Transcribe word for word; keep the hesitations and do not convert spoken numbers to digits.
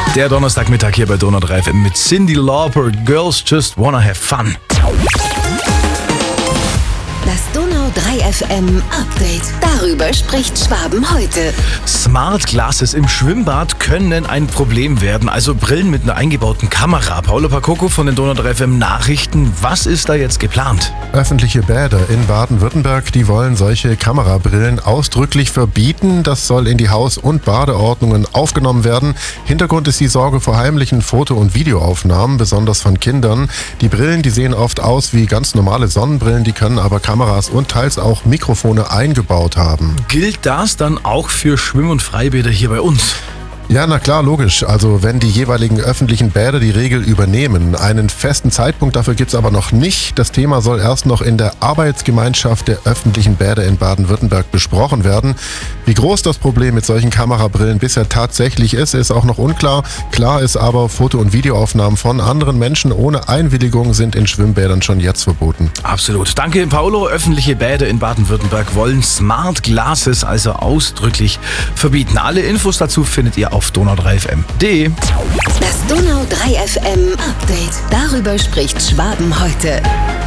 Der Donnerstagmittag hier bei Donau drei F M mit Cyndi Lauper, Girls Just Wanna Have Fun. Das Donau drei F M Update. Darüber spricht Schwaben heute. Smart Glasses im Schwimmbad können ein Problem werden. Also Brillen mit einer eingebauten Kamera. Paolo Pacocco von den Donau drei F M Nachrichten. Was ist da jetzt geplant? Öffentliche Bäder in Baden-Württemberg, die wollen solche Kamerabrillen ausdrücklich verbieten. Das soll in die Haus- und Badeordnungen aufgenommen werden. Hintergrund ist die Sorge vor heimlichen Foto- und Videoaufnahmen, besonders von Kindern. Die Brillen, die sehen oft aus wie ganz normale Sonnenbrillen, die können aber Kameras und teils auch Mikrofone eingebaut haben. Gilt das dann auch für Schwimm- und Freibäder hier bei uns? Ja, na klar, logisch. Also wenn die jeweiligen öffentlichen Bäder die Regel übernehmen. Einen festen Zeitpunkt dafür gibt's aber noch nicht. Das Thema soll erst noch in der Arbeitsgemeinschaft der öffentlichen Bäder in Baden-Württemberg besprochen werden. Wie groß das Problem mit solchen Kamerabrillen bisher tatsächlich ist, ist auch noch unklar. Klar ist aber, Foto- und Videoaufnahmen von anderen Menschen ohne Einwilligung sind in Schwimmbädern schon jetzt verboten. Absolut. Danke, Paolo. Öffentliche Bäder in Baden-Württemberg wollen Smart Glasses also ausdrücklich verbieten. Alle Infos dazu findet ihr auf donau drei F M punkt de. Das Donau drei F M Update. Darüber spricht Schwaben heute.